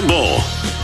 Campbell.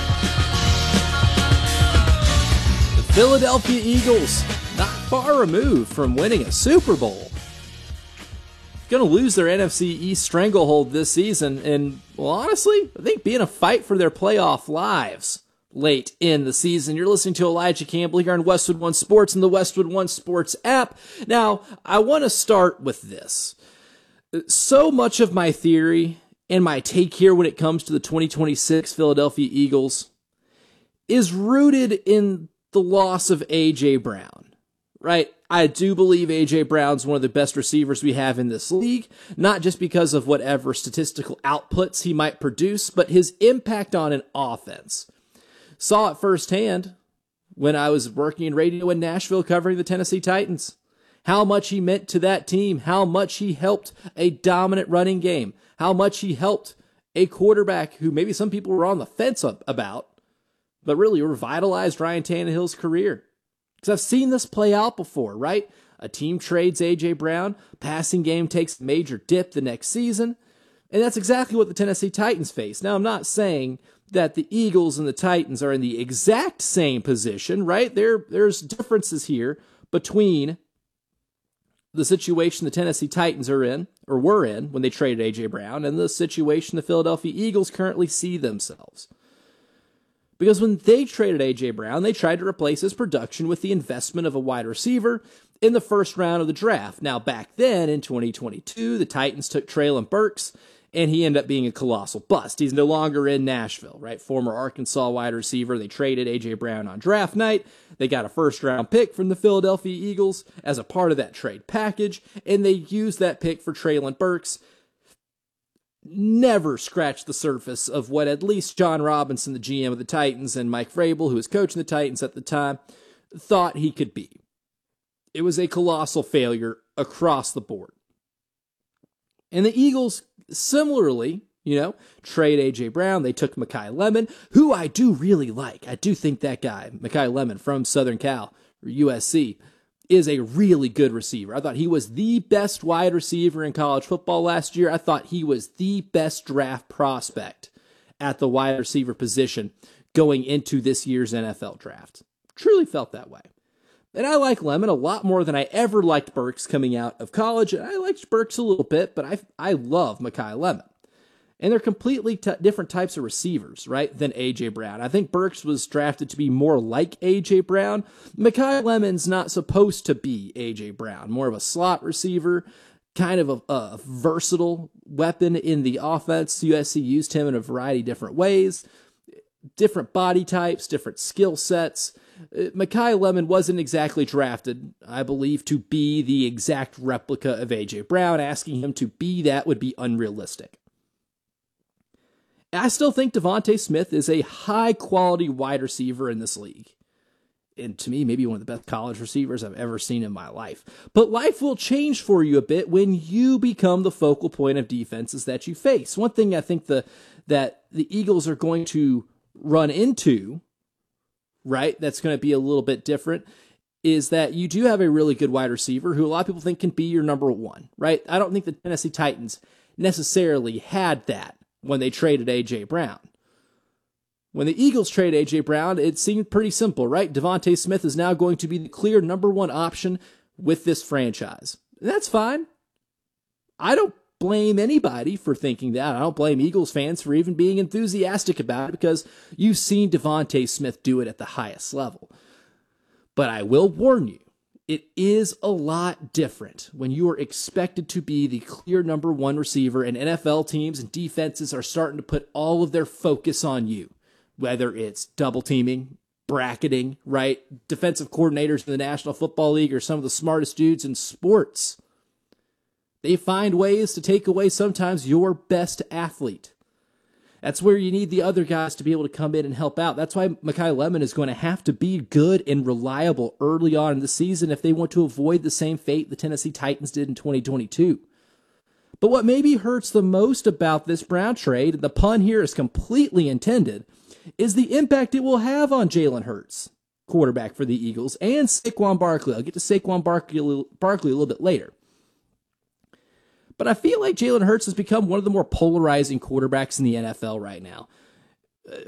The Philadelphia Eagles, not far removed from winning a Super Bowl, going to lose their NFC East stranglehold this season, and, well, honestly, I think be in a fight for their playoff lives late in the season. You're listening to Elijah Campbell here on Westwood One Sports and the Westwood One Sports app. Now, I want to start with this. So much of my theory and my take here when it comes to the 2026 Philadelphia Eagles is rooted in the loss of A.J. Brown, right? I do believe A.J. Brown's one of the best receivers we have in this league, not just because of whatever statistical outputs he might produce, but his impact on an offense. Saw it firsthand when I was working in radio in Nashville covering the Tennessee Titans. How much he meant to that team, how much he helped a dominant running game, how much he helped a quarterback who maybe some people were on the fence about, but really revitalized Ryan Tannehill's career. Because I've seen this play out before, right? A team trades A.J. Brown, passing game takes a major dip the next season, and that's exactly what the Tennessee Titans face. Now, I'm not saying that the Eagles and the Titans are in the exact same position, right? There's differences here between the situation the Tennessee Titans are in, or were in, when they traded A.J. Brown, and the situation the Philadelphia Eagles currently see themselves. Because when they traded A.J. Brown, they tried to replace his production with the investment of a wide receiver in the first round of the draft. Now, back then, in 2022, the Titans took Treylon Burks, and he ended up being a colossal bust. He's no longer in Nashville, right? Former Arkansas wide receiver. They traded A.J. Brown on draft night. They got a first-round pick from the Philadelphia Eagles as a part of that trade package, and they used that pick for Treylon Burks. Never scratched the surface of what at least John Robinson, the GM of the Titans, and Mike Vrabel, who was coaching the Titans at the time, thought he could be. It was a colossal failure across the board. And the Eagles, similarly, trade A.J. Brown. They took Makai Lemon, who I do really like. I do think that guy, Makai Lemon from Southern Cal, or USC, is a really good receiver. I thought he was the best wide receiver in college football last year. I thought he was the best draft prospect at the wide receiver position going into this year's NFL draft. Truly felt that way. And I like Lemon a lot more than I ever liked Burks coming out of college. And I liked Burks a little bit, but I love Makai Lemon. And they're completely different types of receivers, right, than A.J. Brown. I think Burks was drafted to be more like A.J. Brown. Makai Lemon's not supposed to be A.J. Brown. More of a slot receiver, kind of a versatile weapon in the offense. USC used him in a variety of different ways. Different body types, different skill sets. Makai Lemon wasn't exactly drafted, I believe, to be the exact replica of A.J. Brown. Asking him to be that would be unrealistic. I still think Devontae Smith is a high-quality wide receiver in this league. And to me, maybe one of the best college receivers I've ever seen in my life. But life will change for you a bit when you become the focal point of defenses that you face. One thing I think that the Eagles are going to run into, right, that's going to be a little bit different, is that you do have a really good wide receiver who a lot of people think can be your number one, right? I don't think the Tennessee Titans necessarily had that when they traded A.J. Brown. When the Eagles trade A.J. Brown, it seemed pretty simple, right? Devontae Smith is now going to be the clear number one option with this franchise. And that's fine. I don't blame anybody for thinking that. I don't blame Eagles fans for even being enthusiastic about it because you've seen Devontae Smith do it at the highest level. But I will warn you, it is a lot different when you are expected to be the clear number one receiver and NFL teams and defenses are starting to put all of their focus on you, whether it's double teaming, bracketing, right? Defensive coordinators in the National Football League are some of the smartest dudes in sports. They find ways to take away sometimes your best athlete. That's where you need the other guys to be able to come in and help out. That's why Makai Lemon is going to have to be good and reliable early on in the season if they want to avoid the same fate the Tennessee Titans did in 2022. But what maybe hurts the most about this Brown trade, and the pun here is completely intended, is the impact it will have on Jalen Hurts, quarterback for the Eagles, and Saquon Barkley. I'll get to Saquon Barkley a little bit later. But I feel like Jalen Hurts has become one of the more polarizing quarterbacks in the NFL right now.